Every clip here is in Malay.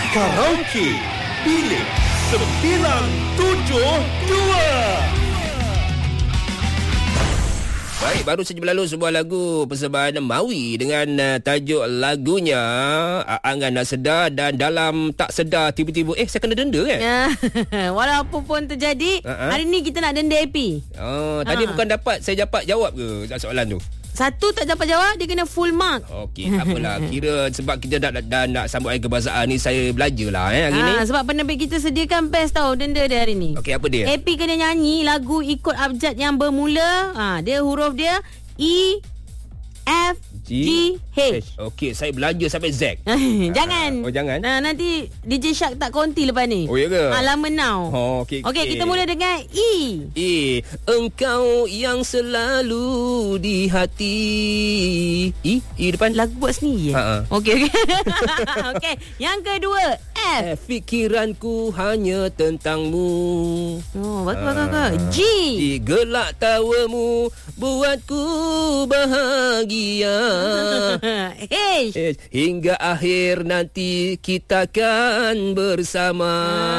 Karaoke Bilik 972. Baik, baru saja berlalu sebuah lagu persembahan Mawi dengan tajuk lagunya Angan Nak Sedar, dan dalam tak sedar tiba-tiba saya kena denda kan? Walaupun pun terjadi, hari ni kita nak denda AP. Tadi bukan saya dapat jawab ke soalan tu? Satu tak dapat jawab, dia kena full mark. Okey, tak apalah. Kira sebab kita nak sambut hari kebahasaan ni, saya belajarlah hari ni. Sebab penerbit kita sediakan best tau denda dia hari ni. Okey, apa dia? AP kena nyanyi lagu ikut abjad yang bermula. Dia huruf dia E, F, G, H. Okey, saya belajar sampai Z. Jangan. Jangan. Nanti DJ Shark tak konti lepas ni. Oh, ya ke? Lama now. Okey. Okey, kita mula dengan E. Engkau yang selalu di hati. E depan. Lagu buat sendiri. Okey. Okey, yang kedua F. Fikiranku hanya tentangmu. Bagus. G. Gelak tawamu buatku bahagia. H. Hingga akhir nanti kita kan bersama.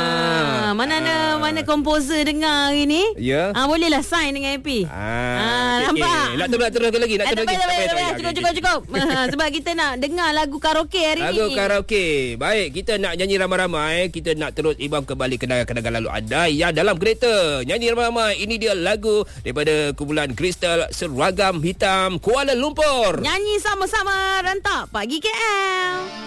Mana komposer dengar hari ni? Ya. Bolehlah sign dengan AP. Nampak? Nak teruskan lagi. Cukup. Sebab kita nak dengar lagu karaoke hari ni. Lagu karaoke. Baik, kita nak nyanyi ramai-ramai. Kita nak terus imbang kembali kenangan-kenangan lalu anda yang dalam kereta. Nyanyi ramai-ramai. Ini dia lagu daripada kumpulan Kristal Seragam Hitam Kuala Lumpur. Nyanyi sama-sama, rantap pagi KL.